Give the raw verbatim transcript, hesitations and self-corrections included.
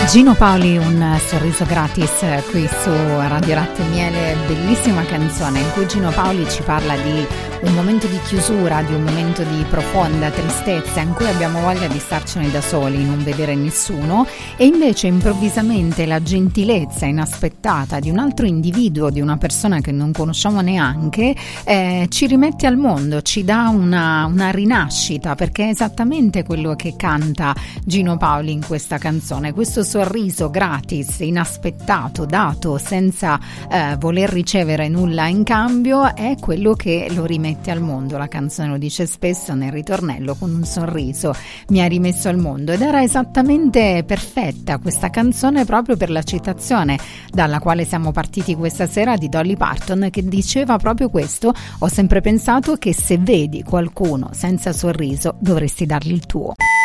Gino Paoli, un sorriso gratis qui su Radio Latte e Miele, bellissima canzone in cui Gino Paoli ci parla di un momento di chiusura, di un momento di profonda tristezza in cui abbiamo voglia di starcene da soli, non vedere nessuno, e invece improvvisamente la gentilezza inaspettata di un altro individuo, di una persona che non conosciamo neanche, eh, ci rimette al mondo, ci dà una, una rinascita, perché è esattamente quello che canta Gino Paoli in questa canzone, questo sorriso gratis, inaspettato, dato senza eh, voler ricevere nulla in cambio, è quello che lo rimette al mondo. La canzone lo dice spesso nel ritornello: con un sorriso mi ha rimesso al mondo, ed era esattamente perfetta questa canzone proprio per la citazione dalla quale siamo partiti questa sera di Dolly Parton, che diceva proprio questo: ho sempre pensato che se vedi qualcuno senza sorriso dovresti dargli il tuo.